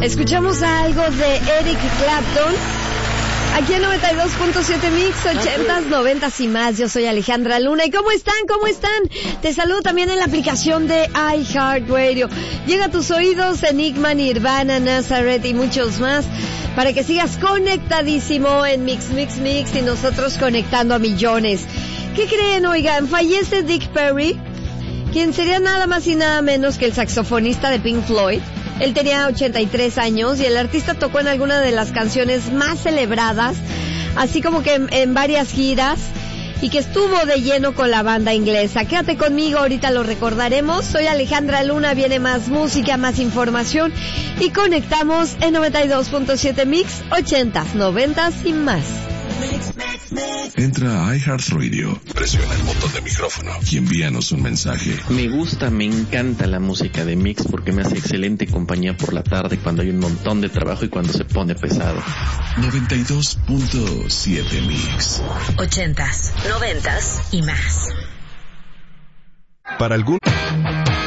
Escuchamos algo de Eric Clapton. Aquí en 92.7 Mix, 80s, 90s y más. Yo soy Alejandra Luna. ¿Y cómo están? ¿Cómo están? Te saludo también en la aplicación de iHeartRadio. Llega a tus oídos Enigma, Nirvana, Nazareth y muchos más, para que sigas conectadísimo en Mix y nosotros conectando a millones. ¿Qué creen? Oigan, fallece Dick Perry, quien sería nada más y nada menos que el saxofonista de Pink Floyd. Él tenía 83 años y el artista tocó en alguna de las canciones más celebradas, así como que en varias giras, y que estuvo de lleno con la banda inglesa. Quédate conmigo, ahorita lo recordaremos. Soy Alejandra Luna, viene más música, más información y conectamos en 92.7 Mix, 80s, 90s y más. Entra a iHeartRadio, presiona el botón de micrófono y envíanos un mensaje. Me encanta la música de Mix porque me hace excelente compañía por la tarde cuando hay un montón de trabajo y cuando se pone pesado. 92.7 Mix. 80s, 90s y más. Para algún...